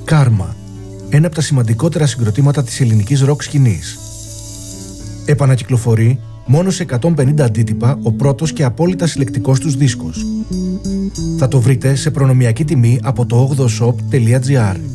Κάρμα, ένα από τα σημαντικότερα συγκροτήματα της ελληνικής ροκ σκηνής. Επανακυκλοφορεί μόνο σε 150 αντίτυπα ο πρώτος και απόλυτα συλλεκτικός τους δίσκος. Θα το βρείτε σε προνομιακή τιμή από το 8shop.gr.